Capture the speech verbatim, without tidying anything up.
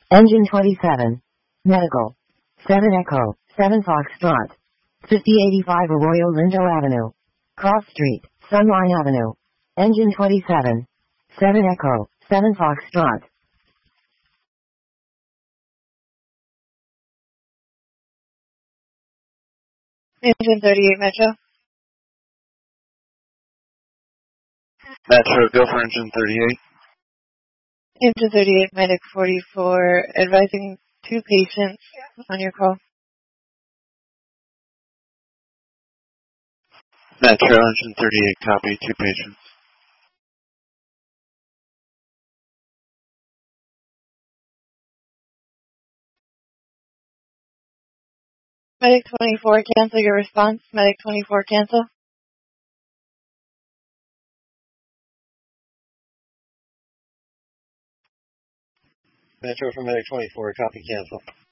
Engine twenty-seven. Medical. seven Echo, seven Foxtrot. fifty eighty-five Arroyo Lindo Avenue. Cross Street, Sunline Avenue. Engine twenty-seven. seven Echo, seven Foxtrot. Engine thirty-eight Metro. Metro, go for engine thirty-eight. Engine thirty-eight, Medic forty-four, advising two patients on your call. Metro, engine thirty-eight, copy, two patients. Medic twenty-four, cancel your response. Medic twenty-four, cancel. Metro for Medic twenty-four, copy, cancel.